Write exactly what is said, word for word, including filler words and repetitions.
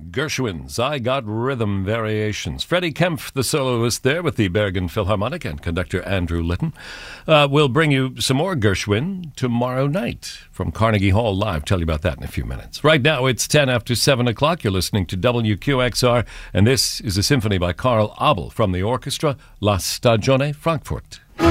Gershwin's I Got Rhythm Variations. Freddie Kempf, the soloist there with the Bergen Philharmonic, and conductor Andrew Litton. Uh, we'll bring you some more Gershwin tomorrow night from Carnegie Hall Live. Tell you about that in a few minutes. Right now, it's ten after seven o'clock. You're listening to W Q X R, and this is a symphony by Carl Abel from the orchestra La Stagione Frankfurt.